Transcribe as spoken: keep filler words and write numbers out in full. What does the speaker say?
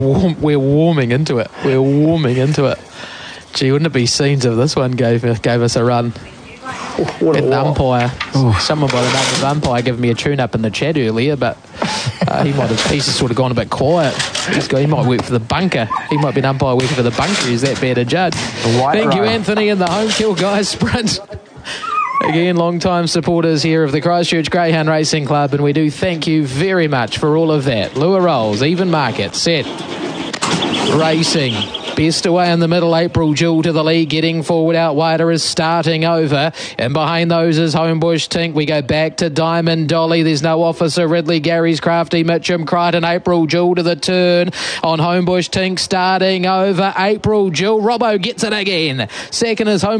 Warm, we're warming into it. We're warming into it. Gee, wouldn't it be scenes if this one gave gave us a run? What Get a an lot. umpire. Oh. Someone by the name of umpire gave me a tune-up in the chat earlier, but uh, he might have he's just sort of gone a bit quiet. He's got, he might work for the bunker. He might be an umpire working for the bunker. He's that bad a judge. Thank you, Anthony, in the home kill guys sprint. Again, long-time supporters here of the Christchurch Greyhound Racing Club, and we do thank you very much for all of that. Lure rolls, even market, set, racing. Best away in the middle, April Jewel to the lead, getting forward out wider is starting over, and behind those is Homebush Tink. We go back to Diamond Dolly. There's no Officer Ridley, Gary's Crafty, Mitchum, Crichton, April Jewel to the turn on Homebush Tink, starting over April Jewel. Robbo gets it again. Second is Home